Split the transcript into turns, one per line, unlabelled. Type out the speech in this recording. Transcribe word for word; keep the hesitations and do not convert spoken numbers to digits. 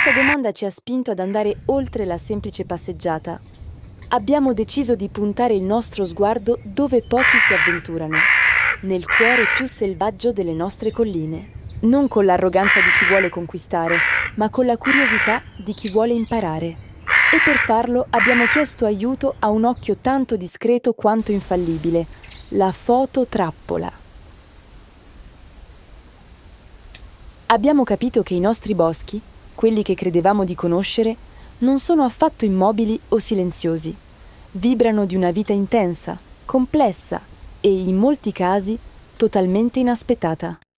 Questa domanda ci ha spinto ad andare oltre la semplice passeggiata. Abbiamo deciso di puntare il nostro sguardo dove pochi si avventurano, nel cuore più selvaggio delle nostre colline. Non con l'arroganza di chi vuole conquistare, ma con la curiosità di chi vuole imparare. E per farlo abbiamo chiesto aiuto a un occhio tanto discreto quanto infallibile, la fototrappola. Abbiamo capito che i nostri boschi, quelli che credevamo di conoscere, non sono affatto immobili o silenziosi. Vibrano di una vita intensa, complessa e, in molti casi, totalmente inaspettata.